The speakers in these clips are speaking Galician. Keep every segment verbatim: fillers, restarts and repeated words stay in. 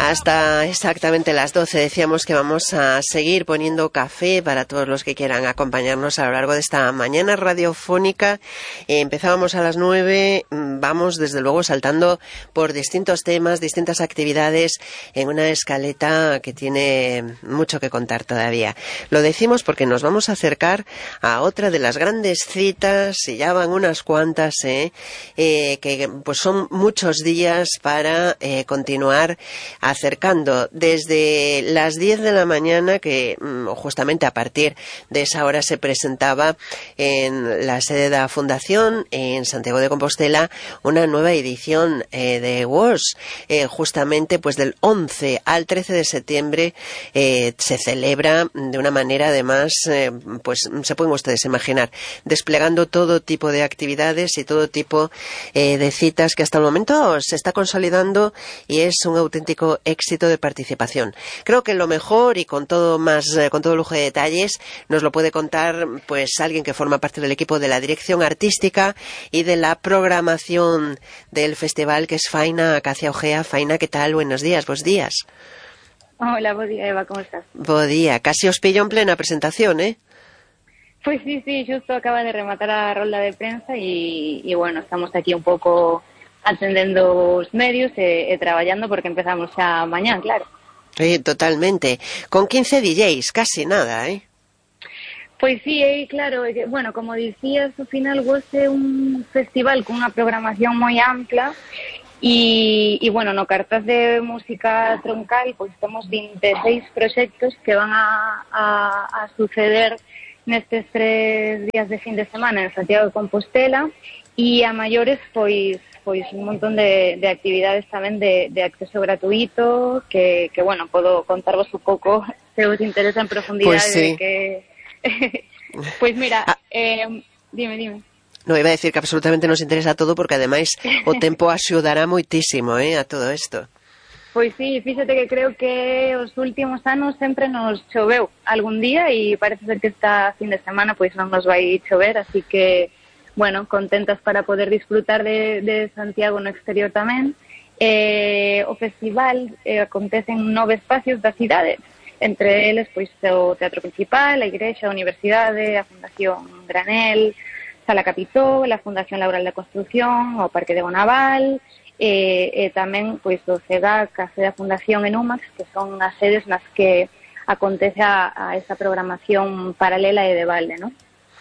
Hasta exactamente las doce decíamos que vamos a seguir poniendo café para todos los que quieran acompañarnos a lo largo de esta mañana radiofónica. Eh, empezábamos a las nueve, vamos desde luego saltando por distintos temas, distintas actividades en una escaleta que tiene mucho que contar todavía. Lo decimos porque nos vamos a acercar a otra de las grandes citas, y ya van unas cuantas, eh, eh, que pues son muchos días para eh, continuar acercando desde las diez de la mañana, que justamente a partir de esa hora se presentaba en la sede de la Fundación en Santiago de Compostela una nueva edición eh, de W O S. Eh, justamente pues del once al trece de septiembre eh, se celebra de una manera además, eh, pues se pueden ustedes imaginar, desplegando todo tipo de actividades y todo tipo eh, de citas que hasta el momento se está consolidando y es un auténtico éxito de participación. Creo que lo mejor y con todo más, eh, con todo lujo de detalles, nos lo puede contar pues alguien que forma parte del equipo de la dirección artística y de la programación del festival, que es Faina Acacia Ojea. Faina, ¿qué tal? Buenos días, buenos días. Hola, buen día, Eva, ¿cómo estás? Buen día, casi os pillo en plena presentación, ¿eh? Pues sí, sí, justo acaba de rematar a rolda de prensa y, y bueno, estamos aquí un pouco atendendo os medios e, e traballando porque empezamos xa mañán, claro. Sí, totalmente. Con quince D Js, casi nada, ¿eh? Pois sí, eh, claro, eh, bueno, como dicías, ao final goce un festival con unha programación moi ampla e, e bueno, no cartaz de música troncal pois temos veintiséis proxectos que van a, a, a suceder nestes tres días de fin de semana en Santiago de Compostela e a maiores pois pois un montón de, de actividades tamén de, de acceso gratuito que, que, bueno, podo contarvos un pouco se os interesa en profundidade. Pues sí. De que... Pois mira, ah. eh, dime, dime. No, iba a decir que absolutamente nos interesa todo porque ademais o tempo axudará moitísimo, eh, a todo isto. Pois sí, fíxate que creo que os últimos anos sempre nos choveu algún día e parece ser que esta fin de semana pois non nos vai chover, así que bueno, contentas para poder disfrutar de, de Santiago no exterior tamén. Eh, o festival eh, acontece en nove espacios da cidade, entre eles pois o Teatro Principal, a Igrexa, a Universidade, a Fundación Granel, Sala Capitó, a Fundación Laboral de Construcción, o Parque de Bonaval, e, e tamén pois o C E G A C, a sede da Fundación en Umax, que son as sedes nas que acontece a, a esa programación paralela e de balde, non?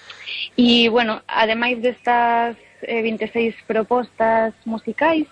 E, bueno, ademais destas eh, veintiséis propostas musicais,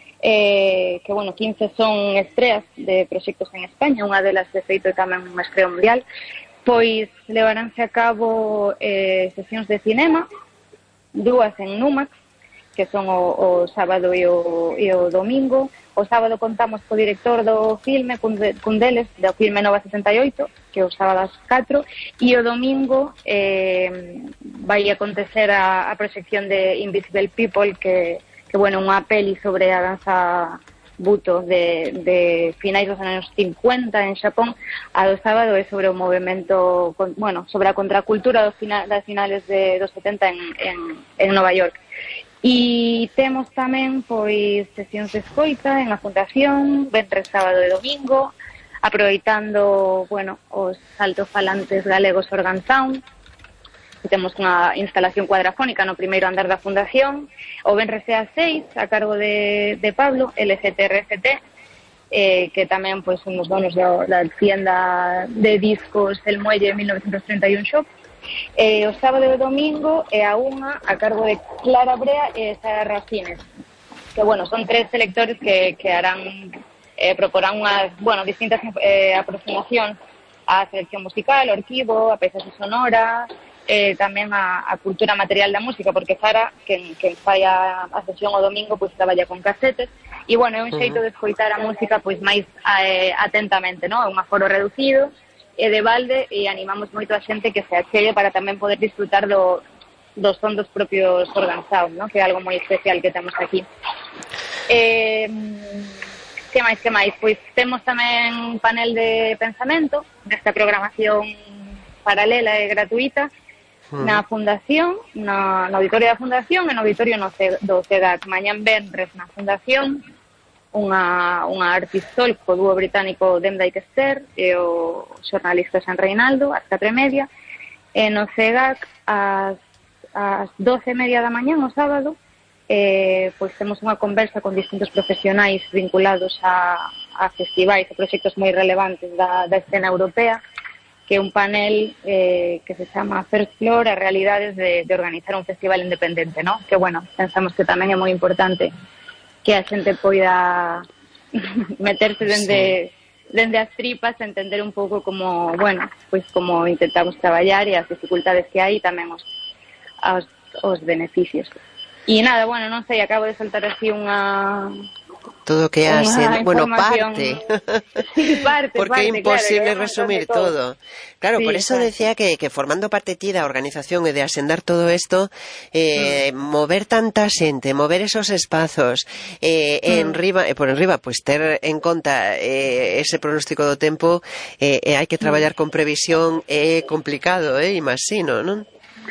eh, que, bueno, quince son estreas de proxectos en España, unha delas, de feito, tamén unha estrela mundial, pois levaránse a cabo eh, sesións de cinema, dúas en Numax, que son o, o sábado e o, e o domingo. O sábado contamos co director do filme, cun, de, cun deles, do filme Nova sesenta e oito, que é o sábado ás catro, e o domingo eh, vai acontecer a, a proxección de Invisible People, que, que bueno, unha peli sobre a danza buto de, de finais dos anos cincuenta en Xapón. A do sábado é sobre o movimento, bueno, sobre a contracultura dos fina, das finales de, dos setenta en, en, en Nova York. E temos tamén pois sesións de escoita en a Fundación, venres, sábado e domingo, aproveitando, bueno, os altofalantes galegos Organ Sound. E temos unha instalación cuadrafónica no primeiro andar da Fundación, o venres ás seis, a cargo de, de Pablo, L G T R F T, eh, que tamén pois son os donos da, da tienda de discos El Muelle mil novecientos treinta e un Shop. Eh, o sábado e o domingo é a unha a cargo de Clara Brea e Sara Racines, que, bueno, son tres selectores que, que harán, eh, proporán unhas, bueno, distintas eh, aproximacións á selección musical, ao arquivo, a pezas sonoras, eh, tamén a, a cultura material da música, porque Sara, que, que fai a, a sesión o domingo, pois traballa con casetes, e, bueno, é un xeito de escoitar a música pois máis eh, atentamente, non? É un aforo reducido e de balde, e animamos moito a xente que se achegue para tamén poder disfrutar do, dos son dos propios Organ Sound, ¿no? Que é algo moi especial que temos aquí. Eh, que máis, que máis? Pois temos tamén un panel de pensamento desta programación paralela e gratuita na Fundación, na, no auditorio da Fundación e no auditorio no C, do C E G A C. Mañán venres na Fundación unha, unha artist talk co dúo británico Demda Ikester e o xornalista San Reinaldo ás catro e media, e no C E G A C ás, ás doce e media da mañán o sábado eh, pois temos unha conversa con distintos profesionais vinculados a, a festivais e proxectos moi relevantes da, da escena europea, que é un panel eh, que se chama First Floor, as realidades de, de organizar un festival independente, ¿no? Que, bueno, pensamos que tamén é moi importante que a xente poida meterse dende, sí. dende as tripas, entender un pouco como, bueno, pois como intentamos traballar e as dificultades que hai, tamén os, os, os beneficios. E nada, bueno, non sei, acabo de soltar así unha... Todo que hace, bueno, parte. Sí, parte, porque parte, é imposible claro, resumir todo. Claro, sí, por eso claro. Decía que, que formando parte ti da organización e de asendar todo isto, eh, mm. mover tanta xente, mover esos espazos, eh, mm. en riba, e por enriba, pues ter en conta eh, ese pronóstico do tempo, eh, eh, hai que traballar mm. con previsión, é eh, complicado, eh, imagino, non?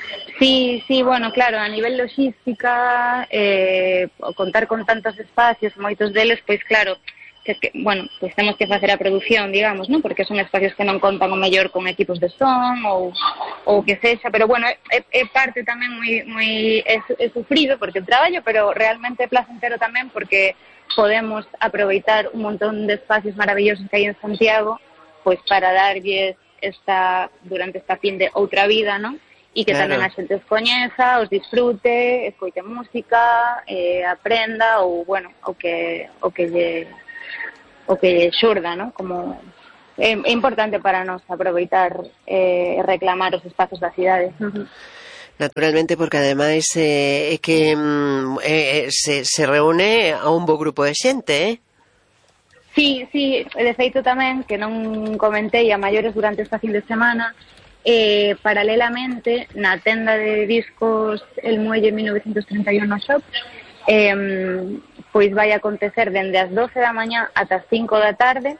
Sí, sí, bueno, claro, a nivel logística, eh, contar con tantos espacios, moitos deles, pois claro, que, que, bueno, pois temos que facer a produción, digamos, non? Porque son espacios que non contan o mellor con equipos de son ou ou que sexa, pero bueno, é, é parte tamén moi moi é, é sufrido porque é traballo, pero realmente é placentero tamén porque podemos aproveitar un montón de espacios maravillosos que hai en Santiago, pois para darlles esta durante esta fin de outra vida, non? E que claro. Tamén a xente os coñeza, os disfrute, escoite música, eh, aprenda ou, bueno, o que o que lle o que lle xurda, ¿no? Como é, é importante para nós aproveitar e eh, reclamar os espazos da cidade. Naturalmente, porque ademais é eh, que eh, se, se reúne a un bo grupo de xente, eh? Sí, sí, de feito tamén, que non comentei a maiores durante esta fin de semana, Eh, paralelamente na tenda de discos El Muelle mil novecientos treinta e un no Shop eh, pois vai acontecer dende as doce da mañá ata as cinco da tarde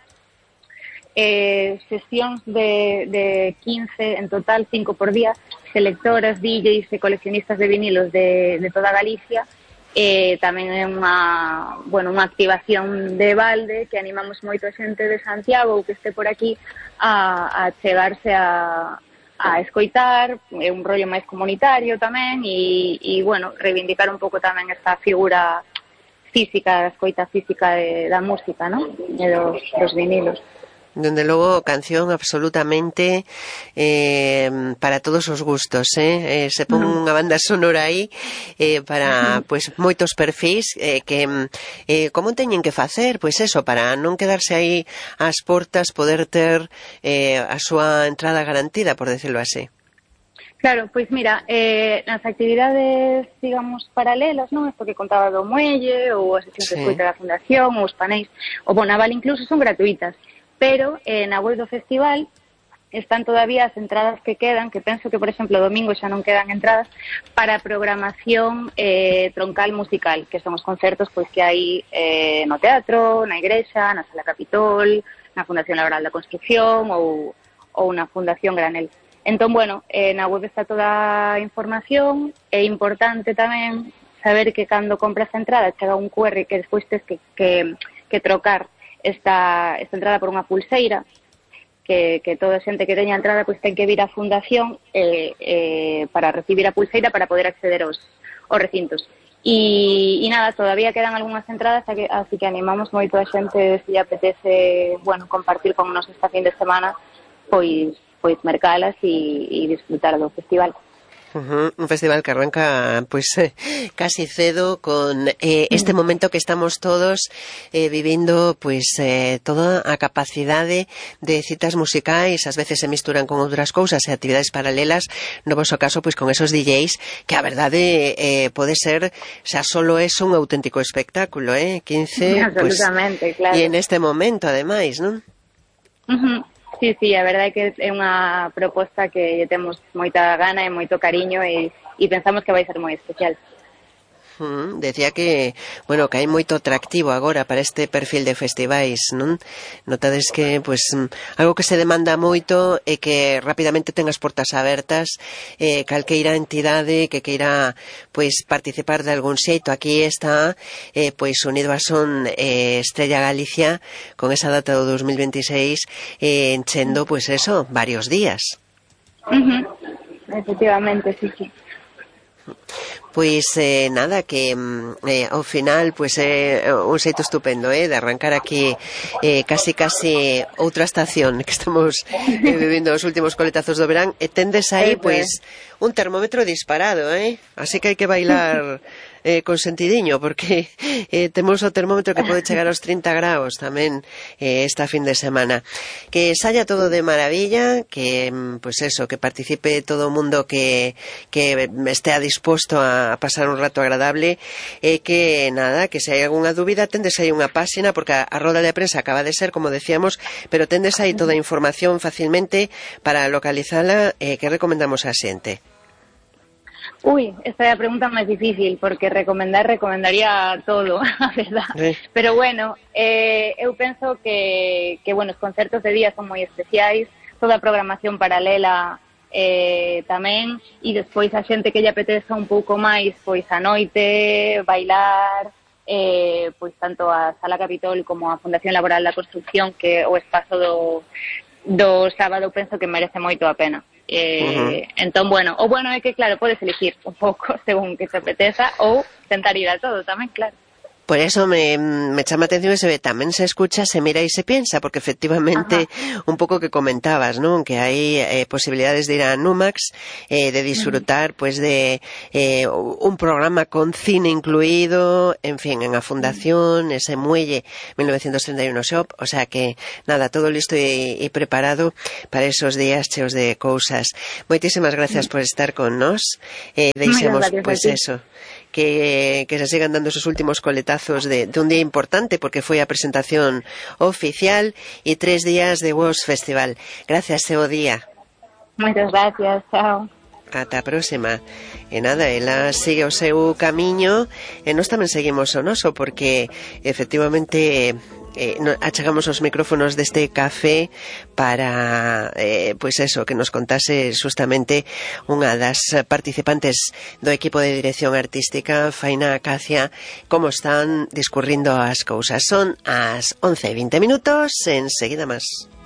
eh, sesións de, de quince en total, cinco por día, selectoras, D Js e coleccionistas de vinilos de, de toda Galicia. Eh, tamén é unha, bueno, unha activación de balde que animamos moito a xente de Santiago ou que este por aquí a, a chegarse a a escoitar, é un rollo máis comunitario tamén e, e bueno, reivindicar un pouco tamén esta figura física, a escoita física de, da música, ¿no? E dos, dos vinilos. Donde logo canción absolutamente eh, para todos os gustos, eh? eh se pon uh-huh. unha banda sonora aí eh, para uh-huh. pues moitos perfis eh, que eh, como teñen que facer, pois pues eso, para non quedarse aí ás portas, poder ter eh, a súa entrada garantida, por decirlo así. Claro, pois mira, eh, nas actividades, digamos, paralelas, non? Isto que contaba do muelle, ou as sesións sí. de escoita da fundación, ou os panéis, o Bonaval incluso son gratuitas. Pero eh, na web do festival están todavía as entradas que quedan, que penso que, por exemplo, o domingo xa non quedan entradas, para a programación eh, troncal musical, que son os concertos pois que hai eh, no teatro, na igrexa, na Sala Capitol, na Fundación Laboral da Construcción ou, ou na Fundación Granel. Entón, bueno, eh, na web está toda a información. É importante tamén saber que cando compras a entrada chega un Q R que despois tes que, que, que trocar esta, esta entrada por unha pulseira que, que toda a xente que teña entrada pois ten que vir á fundación eh, eh, para recibir a pulseira para poder acceder aos, aos recintos e, e nada, todavía quedan algunhas entradas así que animamos moito a xente se lle apetece, bueno, compartir con nos esta fin de semana pois, pois mercalas e, e disfrutar do festival. Uh-huh. Un festival que arranca pues eh, casi cedo con eh, este momento que estamos todos eh, vivindo pues eh, toda a capacidade de citas musicais, ás veces se misturan con outras cousas e actividades paralelas, no vosso caso pues con esos D Js que a verdade eh, pode ser, xa solo é un auténtico espectáculo, eh, quince pues, claro. E en este momento ademais, non? Uh-huh. Sí, sí, a verdade é que é unha proposta que temos moita gana e moito cariño e, e pensamos que vai ser moi especial. Uh, decía que, bueno, que hai moito atractivo agora para este perfil de festivais, non? Notades que, pois, algo que se demanda moito é que rapidamente ten as portas abertas, eh, calqueira entidade que queira, pois, participar de algún xeito. Aquí está, eh, pois, unido a Son eh, Estrella Galicia, con esa data do dos mil veintiséis, eh, enchendo, pois eso, varios días. Uh-huh. Efectivamente, sí, sí. Pois eh, nada, que eh, ao final pois é eh, un xeito estupendo eh, de arrancar aquí eh, casi casi outra estación que estamos eh, vivindo os últimos coletazos do verán, e tendes aí pois un termómetro disparado, eh? Así que hai que bailar eh, con sentidiño, porque eh, temos o termómetro que pode chegar aos trinta graus tamén eh, esta fin de semana. Que saia todo de maravilla, que pois eso, que participe todo o mundo que, que estea disposto a a pasar un rato agradable, e eh, que nada, que se hai algunha dúbida tendes aí unha páxina, porque a, a roda de prensa acaba de ser, como decíamos, pero tendes aí toda a información facilmente para localizala. Eh, que recomendamos a xente? Uy, esta é a pregunta máis difícil, porque recomendar, recomendaría todo, a verdad. Eh. Pero bueno, eh, eu penso que, que bueno, os concertos de día son moi especiais, toda a programación paralela eh, tamén, e despois a xente que lle apeteza un pouco máis, pois a noite, bailar, eh, pois tanto a Sala Capitol como a Fundación Laboral da Construcción, que o espazo do, do sábado penso que merece moito a pena. Eh, uh-huh. Entón, bueno, o bueno é que, claro, podes elegir un pouco según que te apeteza, ou tentar ir a todo tamén, claro. Por eso me, me chama a atención ese ve, tamén se escucha, se mira e se piensa, porque efectivamente, ajá, un pouco que comentabas, non? Que hai eh, posibilidades de ir a Numax, eh, de disfrutar, pues, de eh, un programa con cine incluído, en fin, en a Fundación, ese muelle mil novecientos treinta y uno Shop, o sea que, nada, todo listo e, e preparado para esos días cheos de cousas. Moitísimas gracias por estar con nós, eh, deixemos, pues, eso, que, que se sigan dando esos últimos coletazos de, de un día importante, porque foi a presentación oficial e tres días de W O S Festival. Gracias, Seo Día. Moitas gracias, chao. Ata a próxima. E nada, ela sigue o seu camiño e nós tamén seguimos o noso, porque efectivamente eh, no, achegamos os micrófonos deste café para, eh, pois eso, que nos contase justamente unha das participantes do equipo de dirección artística, Faina Acacia, como están discurrindo as cousas. Son as once e vinte minutos, enseguida máis.